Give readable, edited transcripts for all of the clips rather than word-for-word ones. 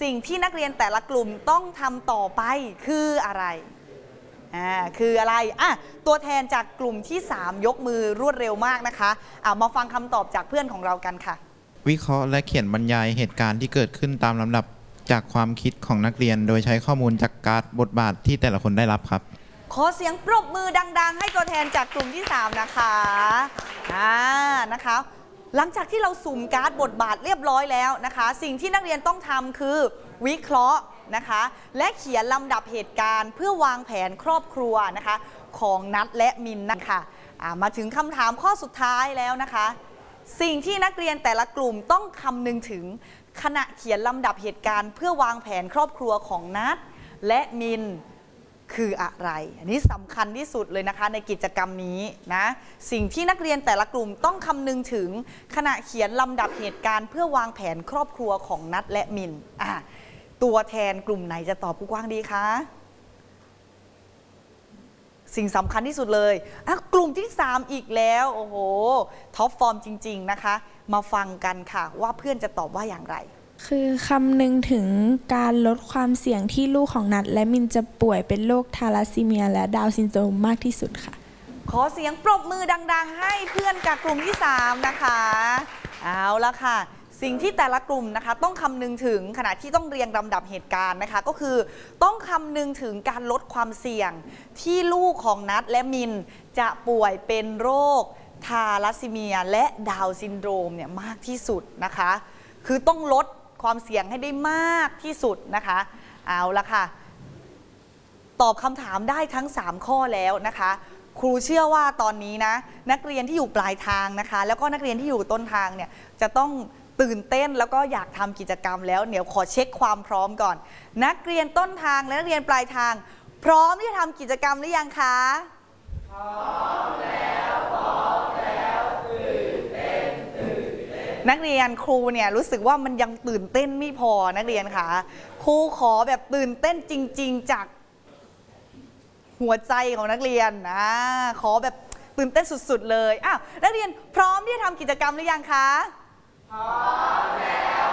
สิ่งที่นักเรียนแต่ละกลุ่มต้องทำต่อไปคืออะไรคืออะไรตัวแทนจากกลุ่มที่3ยกมือรวดเร็วมากนะคะมาฟังคำตอบจากเพื่อนของเรากันค่ะวิเคราะห์และเขียนบรรยายเหตุการณ์ที่เกิดขึ้นตามลำดับจากความคิดของนักเรียนโดยใช้ข้อมูลจากการ์ดบทบาทที่แต่ละคนได้รับครับขอเสียงปรบมือดังๆให้ตัวแทนจากกลุ่มที่3นะคะหลังจากที่เราสุ่มการ์ดบทบาทเรียบร้อยแล้วนะคะสิ่งที่นักเรียนต้องทำคือวิเคราะห์นะคะและเขียนลำดับเหตุการณ์เพื่อวางแผนครอบครัวนะคะของนัทและมินนะคะมาถึงคำถามข้อสุดท้ายแล้วนะคะสิ่งที่นักเรียนแต่ละกลุ่มต้องคำนึงถึงขณะเขียนลำดับเหตุการณ์เพื่อวางแผนครอบครัวของนัทและมินคืออะไรอันนี้สำคัญที่สุดเลยนะคะในกิจกรรมนี้นะสิ่งที่นักเรียนแต่ละกลุ่มต้องคำนึงถึงขณะเขียนลำดับเหตุการณ์เพื่อวางแผนครอบครัวของนัทและมินตัวแทนกลุ่มไหนจะตอบผู้กว้างดีคะสิ่งสำคัญที่สุดเลยกลุ่มที่3อีกแล้วโอ้โหท็อปฟอร์มจริงๆนะคะมาฟังกันค่ะว่าเพื่อนจะตอบว่าอย่างไรคือคำนึงถึงการลดความเสี่ยงที่ลูกของนัทและมินจะป่วยเป็นโรคทาลัสซีเมียและดาวน์ซินโดรมมากที่สุดค่ะขอเสียงปรบมือดังๆให้เพื่อนกับกลุ่มที่3นะคะเอาละค่ะสิ่งที่แต่ละกลุ่มนะคะต้องคำนึงถึงขณะที่ต้องเรียงลำดับเหตุการณ์นะคะก็คือต้องคำนึงถึงการลดความเสี่ยงที่ลูกของนัทและมินจะป่วยเป็นโรคทาลัสซีเมียและดาวน์ซินโดรมเนี่ยมากที่สุดนะคะคือต้องลดความเสี่ยงให้ได้มากที่สุดนะคะเอาละค่ะตอบคำถามได้ทั้ง3ข้อแล้วนะคะครูเชื่อว่าตอนนี้นะนักเรียนที่อยู่ปลายทางนะคะแล้วก็นักเรียนที่อยู่ต้นทางเนี่ยจะต้องตื่นเต้นแล้วก็อยากทำกิจกรรมแล้วเดี๋ยวขอเช็คความพร้อมก่อนนักเรียนต้นทางและนักเรียนปลายทางพร้อมที่จะทำกิจกรรมหรือยังคะพร้อมแล้วตื่นเต้นนักเรียนครูเนี่ยรู้สึกว่ามันยังตื่นเต้นไม่พอนักเรียนค่ะครูขอแบบตื่นเต้นจริงๆจากหัวใจของนักเรียนขอแบบตื่นเต้นสุดๆเลยนักเรียนพร้อมที่จะทำกิจกรรมหรือยังคะพร้อมแล้ว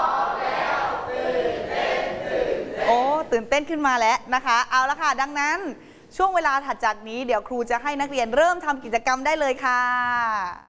ตื่นเต้นขึ้นมาแล้วนะคะเอาละค่ะดังนั้นช่วงเวลาถัดจากนี้เดี๋ยวครูจะให้นักเรียนเริ่มทำกิจกรรมได้เลยค่ะ